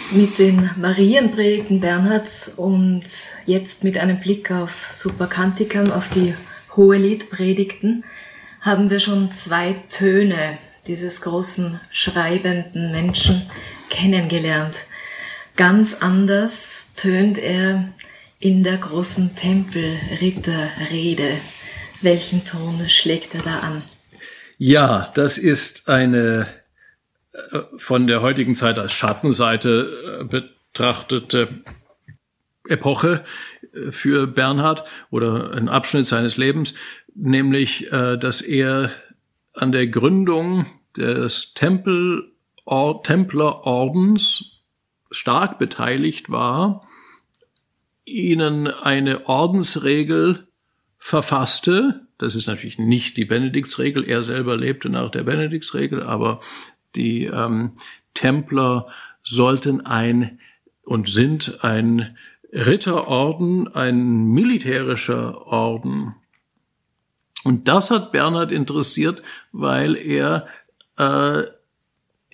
Mit den Marienpredigten Bernhards und jetzt mit einem Blick auf Superkantikam, auf die Hoheliedpredigten, haben wir schon 2 Töne dieses großen schreibenden Menschen kennengelernt. Ganz anders tönt er in der großen Tempelritterrede. Welchen Ton schlägt er da an? Ja, das ist eine von der heutigen Zeit als Schattenseite betrachtete Epoche für Bernhard oder ein Abschnitt seines Lebens, nämlich, dass er an der Gründung des Templerordens stark beteiligt war, ihnen eine Ordensregel verfasste. Das ist natürlich nicht die Benediktsregel, er selber lebte nach der Benediktsregel, aber die Templer sollten sind ein Ritterorden, ein militärischer Orden. Und das hat Bernhard interessiert, weil er